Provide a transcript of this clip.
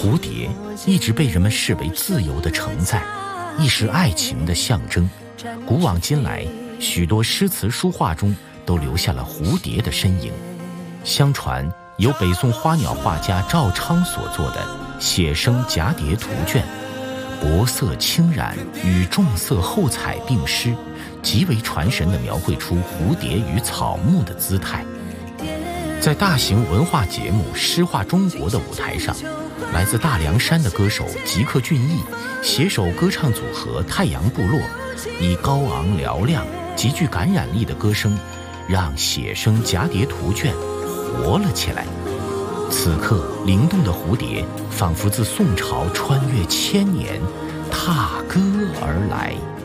蝴蝶一直被人们视为自由的承载，亦是爱情的象征。古往今来，许多诗词书画中都留下了蝴蝶的身影。相传由北宋花鸟画家赵昌所作的《写生蛱蝶图卷》，薄色轻染与重色厚彩并施，极为传神地描绘出蝴蝶与草木的姿态。在大型文化节目《诗画中国》的舞台上，来自大凉山的歌手吉克隽逸携手歌唱组合太阳部落，以高昂嘹亮、极具感染力的歌声，让《写生蛱蝶图卷》活了起来。此刻，灵动的蝴蝶仿佛自宋朝穿越千年，踏歌而来。